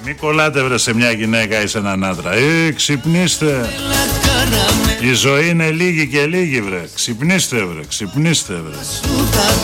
Μη κολλάτε βρε σε μια γυναίκα ή σε έναν άντρα. Ξυπνήστε. Η ζωή είναι λίγη και λίγη βρε. Ξυπνήστε βρε. Ξυπνήστε βρε.